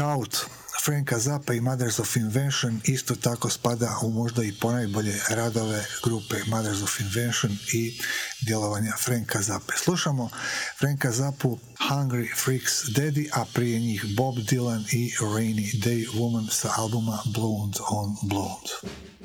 Out Franka Zappa i Mothers of Invention isto tako spada u možda i ponajbolje radove grupe Mothers of Invention i djelovanja Franka Zappa. Slušamo Franka Zappu Hungry Freaks Daddy, a prije njih Bob Dylan i Rainy Day Woman sa albuma Blonde on Blonde.